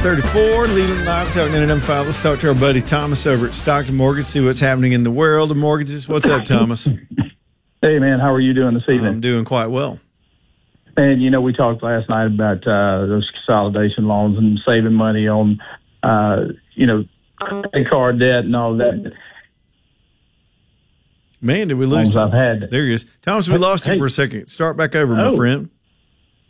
534, Leland Live, talking to number 5. Let's talk to our buddy Thomas over at Stockton Mortgage, see what's happening in the world of mortgages. What's up, Thomas? Hey, man, how are you doing this evening? I'm doing quite well. And, we talked last night about those consolidation loans and saving money on, credit card debt and all that. Man, did we lose him? I've had. There he is. Thomas, we lost him for a second. Start back over, my friend.